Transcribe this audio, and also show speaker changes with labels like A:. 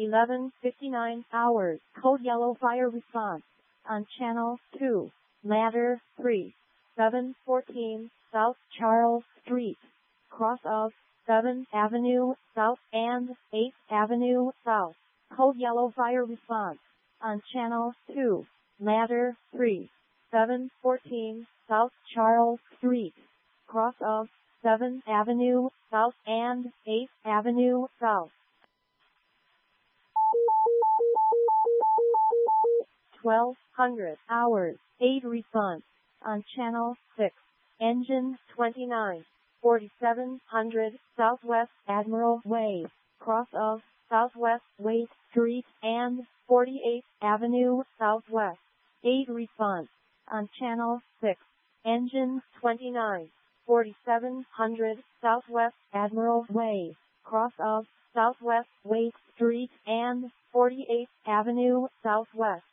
A: 11:59 hours. Code yellow fire response on channel 2. Ladder 3. 714 South Charles Street. Cross of 7th Avenue South and 8th Avenue South. Code yellow fire response on channel 2. Ladder 3. 714 South Charles Street. Cross of 7th Avenue South and 8th Avenue South. 1200 hours. Aid response on channel 6. Engine 29. 4700 Southwest Admiral Way. Cross of Southwest Waite Street and 48th Avenue Southwest. Aid response on channel 6. Engine 29. 4700 Southwest Admiral Way. Cross of Southwest Waite Street and 48th Avenue Southwest.